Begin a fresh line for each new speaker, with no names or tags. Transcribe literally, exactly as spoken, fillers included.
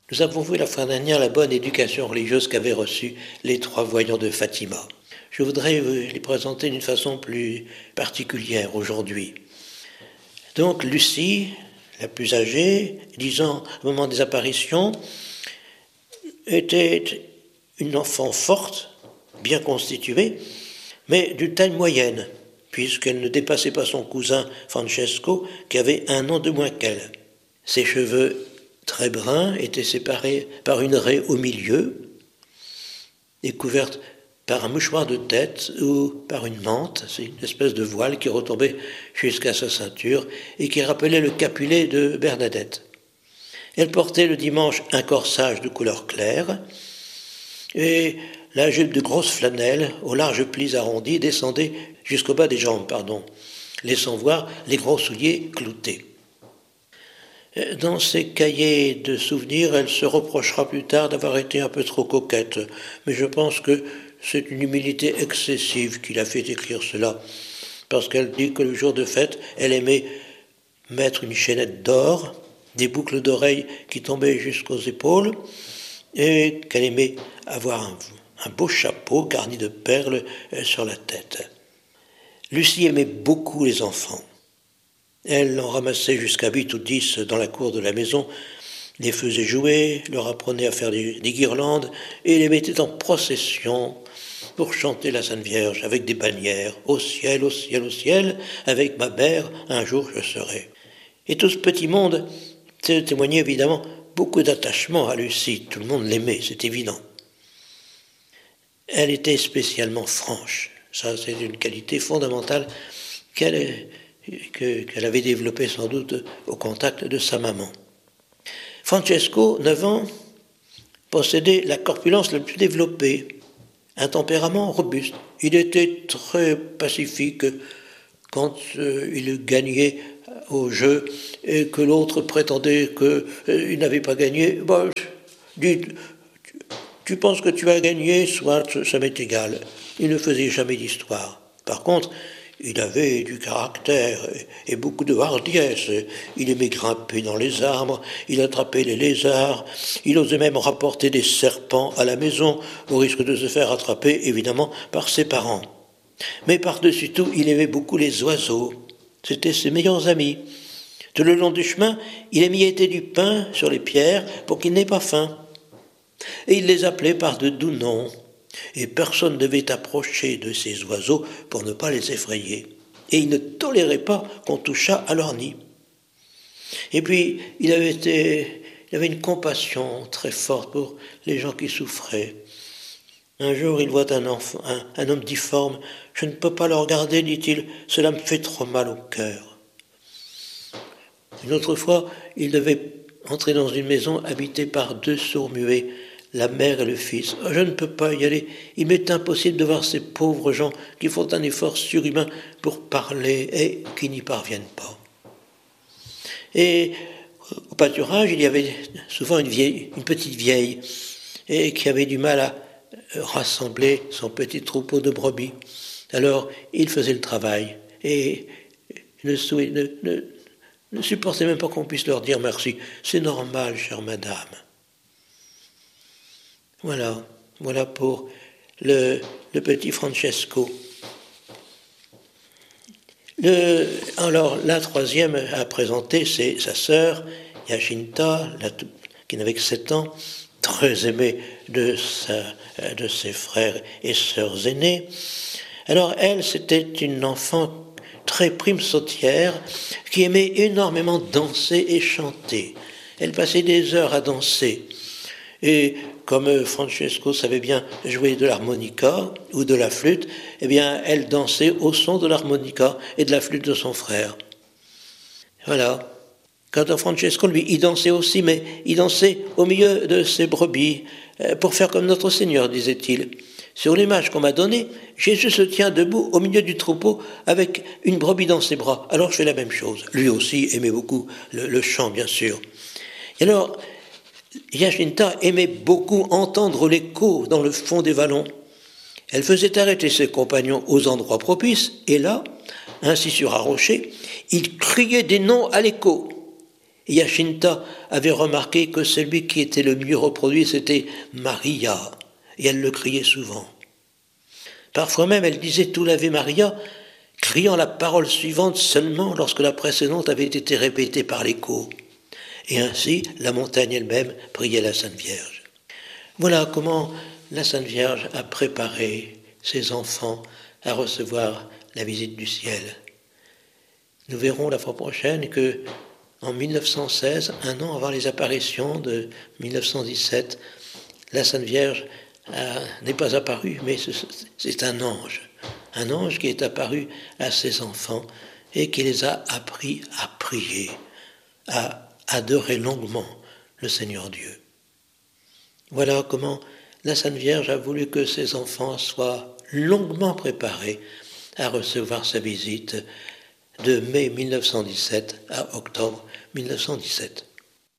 Nous avons vu la fois dernière la bonne éducation religieuse qu'avaient reçue les trois voyants de Fatima. Je voudrais les présenter d'une façon plus particulière aujourd'hui. Donc Lucie, la plus âgée, disant au moment des apparitions, était une enfant forte, bien constituée, mais d'une taille moyenne, puisqu'elle ne dépassait pas son cousin Francesco, qui avait un an de moins qu'elle. Ses cheveux très bruns étaient séparés par une raie au milieu, et couverte par un mouchoir de tête ou par une mante, c'est une espèce de voile qui retombait jusqu'à sa ceinture et qui rappelait le capulet de Bernadette. Elle portait le dimanche un corsage de couleur claire et la jupe de grosse flanelle aux larges plis arrondis descendait jusqu'au bas des jambes, pardon, laissant voir les gros souliers cloutés. Dans ses cahiers de souvenirs, elle se reprochera plus tard d'avoir été un peu trop coquette, mais je pense que c'est une humilité excessive qui l'a fait écrire cela, parce qu'elle dit que le jour de fête, elle aimait mettre une chaînette d'or, des boucles d'oreilles qui tombaient jusqu'aux épaules, et qu'elle aimait avoir un, un beau chapeau garni de perles sur la tête. Lucie aimait beaucoup les enfants. Elle en ramassait jusqu'à huit ou dix dans la cour de la maison, les faisait jouer, leur apprenait à faire des, des guirlandes et les mettait en procession pour chanter la Sainte Vierge avec des bannières. Au ciel, au ciel, au ciel, avec ma mère, un jour je serai. Et tout ce petit monde témoignait évidemment beaucoup d'attachement à Lucie. Tout le monde l'aimait, c'est évident. Elle était spécialement franche. Ça, c'est une qualité fondamentale qu'elle Que, qu'elle avait développé sans doute au contact de sa maman. Francesco, neuf ans, possédait la corpulence la plus développée, un tempérament robuste. Il était très pacifique quand euh, il gagnait au jeu et que l'autre prétendait qu'il euh, n'avait pas gagné. Bah, dis, tu, tu penses que tu as gagné, soit ça m'est égal. Il ne faisait jamais d'histoire. Par contre, il avait du caractère et beaucoup de hardiesse. Il aimait grimper dans les arbres, il attrapait les lézards, il osait même rapporter des serpents à la maison, au risque de se faire attraper, évidemment, par ses parents. Mais par-dessus tout, il aimait beaucoup les oiseaux. C'étaient ses meilleurs amis. Tout le long du chemin, il émiettait du pain sur les pierres pour qu'il n'ait pas faim. Et il les appelait par de doux noms. Et personne ne devait approcher de ces oiseaux pour ne pas les effrayer. Et il ne tolérait pas qu'on touchât à leur nid. Et puis, il avait, été, il avait une compassion très forte pour les gens qui souffraient. Un jour, il voit un, enfant, un, un homme difforme. « Je ne peux pas le regarder, dit-il, cela me fait trop mal au cœur. » Une autre fois, il devait entrer dans une maison habitée par deux sourds-muets, la mère et le fils. « Je ne peux pas y aller. Il m'est impossible de voir ces pauvres gens qui font un effort surhumain pour parler et qui n'y parviennent pas. » Et au pâturage, il y avait souvent une, vieille, une petite vieille et qui avait du mal à rassembler son petit troupeau de brebis. Alors, il faisait le travail et ne, ne, ne, ne supportait même pas qu'on puisse leur dire merci. « C'est normal, chère madame. » Voilà, voilà pour le, le petit Francesco. Le, alors, la troisième à présenter, c'est sa sœur, Jacinta, la, qui n'avait que sept ans, très aimée de, sa, de ses frères et sœurs aînés. Alors, elle, c'était une enfant très prime sautière qui aimait énormément danser et chanter. Elle passait des heures à danser. Et comme Francesco savait bien jouer de l'harmonica ou de la flûte, eh bien, elle dansait au son de l'harmonica et de la flûte de son frère. Voilà. Quant à Francesco, lui, il dansait aussi, mais il dansait au milieu de ses brebis, pour faire comme notre Seigneur, disait-il. Sur l'image qu'on m'a donnée, Jésus se tient debout au milieu du troupeau avec une brebis dans ses bras. Alors je fais la même chose. Lui aussi aimait beaucoup le, le chant, bien sûr. Et alors, Jacinta aimait beaucoup entendre l'écho dans le fond des vallons. Elle faisait arrêter ses compagnons aux endroits propices, et là, ainsi sur un rocher, il criait des noms à l'écho. Jacinta avait remarqué que celui qui était le mieux reproduit, c'était Maria, et elle le criait souvent. Parfois même, elle disait tout l'Ave Maria, criant la parole suivante seulement lorsque la précédente avait été répétée par l'écho. Et ainsi, la montagne elle-même priait la Sainte Vierge. Voilà comment la Sainte Vierge a préparé ses enfants à recevoir la visite du ciel. Nous verrons la fois prochaine que, en mille neuf cent seize, un an avant les apparitions de mille neuf cent dix-sept, la Sainte Vierge n'est pas apparue, mais c'est un ange. Un ange qui est apparu à ses enfants et qui les a appris à prier, à adorer longuement le Seigneur Dieu. Voilà comment la Sainte Vierge a voulu que ses enfants soient longuement préparés à recevoir sa visite de mai mille neuf cent dix-sept à octobre mille neuf cent dix-sept.